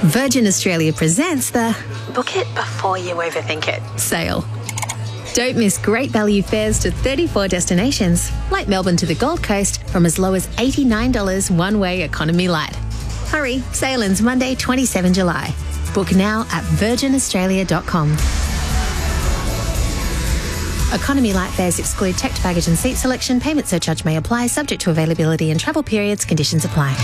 Virgin Australia presents the Book it before you overthink it sale. Don't miss great value fares to 34 destinations, like Melbourne to the Gold Coast, from as low as $89 one-way economy light. Hurry, sale ends Monday, 27 July. Book now at virginaustralia.com. Economy light fares exclude checked baggage and seat selection. Payment surcharge may apply, subject to availability and travel periods. Conditions apply.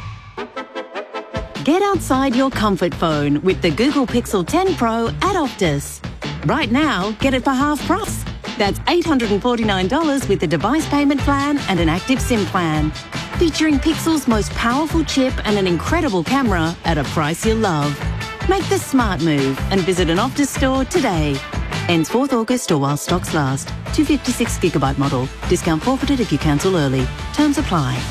Get outside your comfort phone with the Google Pixel 10 Pro at Optus. Right now, get it for half price. That's $849 with a device payment plan and an active SIM plan. Featuring Pixel's most powerful chip and an incredible camera at a price you'll love. Make the smart move and visit an Optus store today. Ends 4th August or while stocks last. 256GB model. Discount forfeited if you cancel early. Terms apply.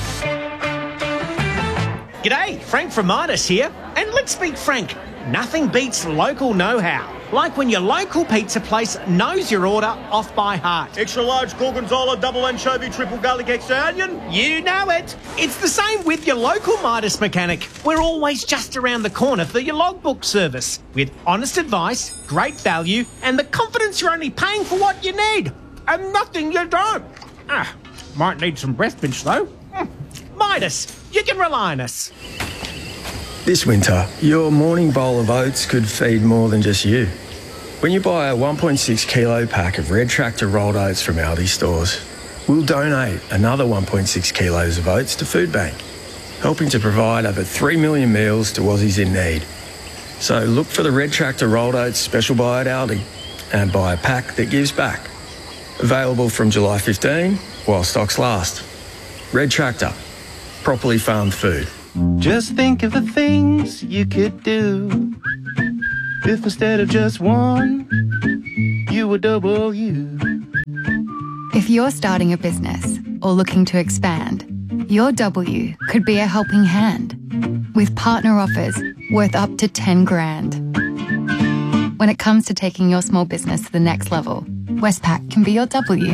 G'day, Frank from Midas here. And let's be frank, nothing beats local know-how. Like when your local pizza place knows your order off by heart. Extra large gorgonzola, double anchovy, triple garlic, extra onion. You know it. It's the same with your local Midas mechanic. We're always just around the corner for your logbook service. With honest advice, great value, and the confidence you're only paying for what you need. And nothing you don't. Might need some breath mints though. Midas, you can rely on us. This winter, your morning bowl of oats could feed more than just you. When you buy a 1.6 kilo pack of Red Tractor rolled oats from Aldi stores, we'll donate another 1.6 kilos of oats to Food Bank, helping to provide over 3 million meals to Aussies in need. So look for the Red Tractor rolled oats special buy at Aldi and buy a pack that gives back. Available from July 15 while stocks last. Red Tractor, properly farmed food. Just think of the things you could do if instead of just one, you were double you. If you're starting a business or looking to expand, your W could be a helping hand with partner offers worth up to 10 grand. When it comes to taking your small business to the next level, Westpac can be your W.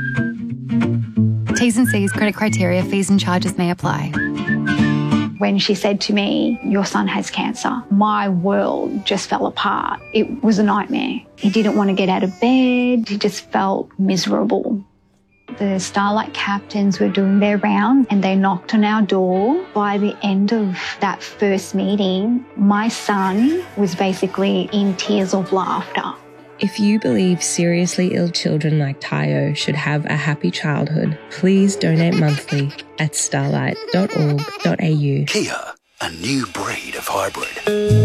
T's and C's, credit criteria, fees and charges may apply. When she said to me, your son has cancer, my world just fell apart. It was a nightmare. He didn't want to get out of bed. He just felt miserable. The Starlight captains were doing their rounds and they knocked on our door. By the end of that first meeting, my son was basically in tears of laughter. If you believe seriously ill children like Tayo should have a happy childhood, please donate monthly at starlight.org.au. Kia, a new breed of hybrid.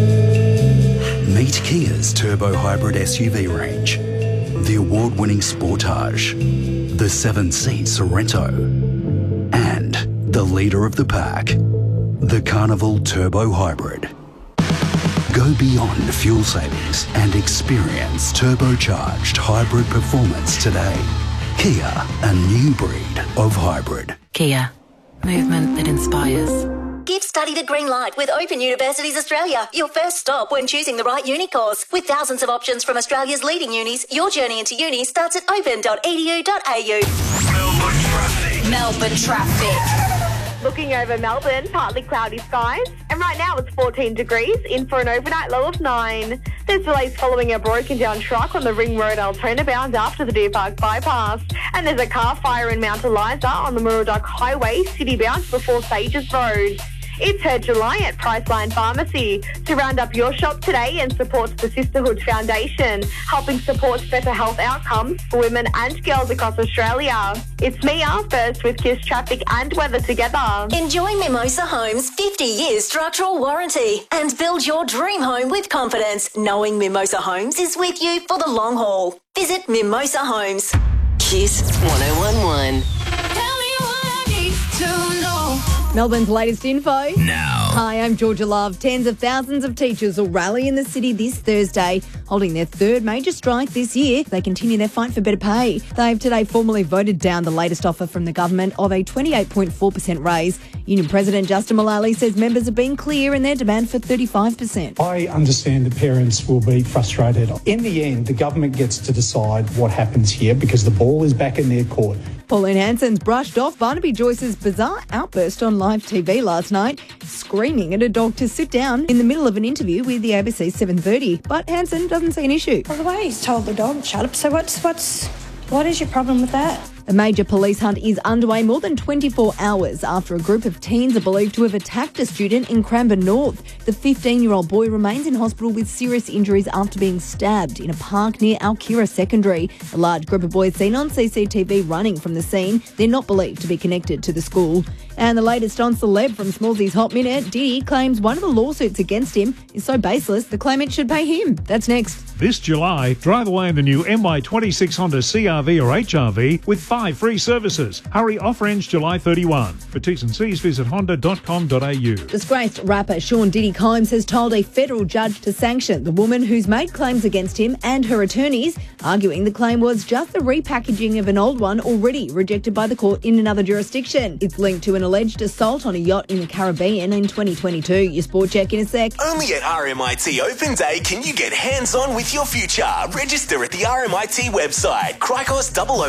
Meet Kia's turbo hybrid SUV range. The award-winning Sportage, the 7-seat Sorento, and the leader of the pack, the Carnival Turbo Hybrid. Go beyond fuel savings and experience turbocharged hybrid performance today. Kia, a new breed of hybrid. Kia, movement that inspires. Give study the green light with Open Universities Australia, your first stop when choosing the right uni course. With thousands of options from Australia's leading unis, your journey into uni starts at open.edu.au. Melbourne traffic. Looking over Melbourne, partly cloudy skies, and right now it's 14 degrees, in for an overnight low of 9. There's delays following a broken down truck on the Ring Road Altona bound after the Deer Park bypass, and there's a car fire in Mount Eliza on the Murdoch Highway, city bound before Sages Road. It's her July at Priceline Pharmacy to round up your shop today and supports the Sisterhood Foundation, helping support better health outcomes for women and girls across Australia. It's Mia, first with KISS traffic and weather together. Enjoy Mimosa Homes' 50 years structural warranty and build your dream home with confidence, knowing Mimosa Homes is with you for the long haul. Visit Mimosa Homes. KISS 1011. Melbourne's latest info. Now. Hi, I'm Georgia Love. Tens of thousands of teachers will rally in the city this Thursday, holding their third major strike this year. They continue their fight for better pay. They've today formally voted down the latest offer from the government of a 28.4% raise. Union President Justin Mullally says members have been clear in their demand for 35%. I understand the parents will be frustrated. In the end, the government gets to decide what happens here because the ball is back in their court. Pauline Hanson's brushed off Barnaby Joyce's bizarre outburst on live TV last night, screaming at a dog to sit down in the middle of an interview with the ABC 7:30. But Hanson doesn't see an issue. Well, the way he's told the dog, shut up, so what is your problem with that? A major police hunt is underway more than 24 hours after a group of teens are believed to have attacked a student in Cranbourne North. The 15-year-old boy remains in hospital with serious injuries after being stabbed in a park near Alkira Secondary. A large group of boys seen on CCTV running from the scene. They're not believed to be connected to the school. And the latest on Celeb from Smallsy's Hot Minute, Diddy claims one of the lawsuits against him is so baseless the claimant should pay him. That's next. This July, drive away in the new MY26 Honda CR-V or HR-V with 5 free services. Hurry, offer ends July 31. For T's and C's, visit honda.com.au. Disgraced rapper Sean Diddy Combs has told a federal judge to sanction the woman who's made claims against him and her attorneys, arguing the claim was just the repackaging of an old one already rejected by the court in another jurisdiction. It's linked to an alleged assault on a yacht in the Caribbean in 2022. Your sport check in a sec. Only at RMIT Open Day can you get hands-on with your future. Register at the RMIT website. Cricos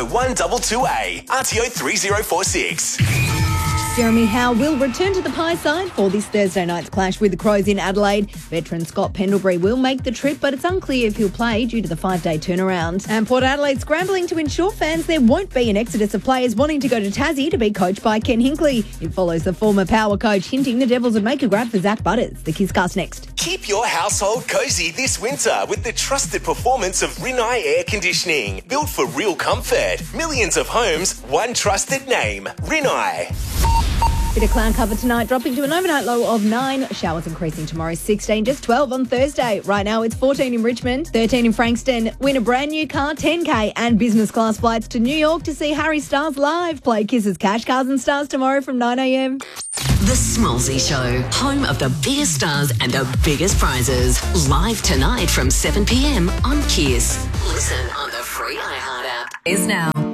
00122A, RTO 3046. Jeremy Howe will return to the Pie side for this Thursday night's clash with the Crows in Adelaide. Veteran Scott Pendlebury will make the trip, but it's unclear if he'll play due to the 5-day turnaround. And Port Adelaide scrambling to ensure fans there won't be an exodus of players wanting to go to Tassie to be coached by Ken Hinkley. It follows the former Power coach hinting the Devils would make a grab for Zach Butters. The Kisscast next. Keep your household cozy this winter with the trusted performance of Rinnai Air Conditioning. Built for real comfort. Millions of homes, one trusted name. Rinnai. Bit of cloud cover tonight, dropping to an overnight low of 9. Showers increasing tomorrow, 16, just 12 on Thursday. Right now it's 14 in Richmond, 13 in Frankston. Win a brand new car, 10K and business class flights to New York to see Harry Styles live. Play Kiss's Cash Cars and Stars tomorrow from 9 a.m. The Smallsy Show, home of the biggest stars and the biggest prizes. Live tonight from 7 p.m. on Kiss. Listen on the free iHeart app. Is now.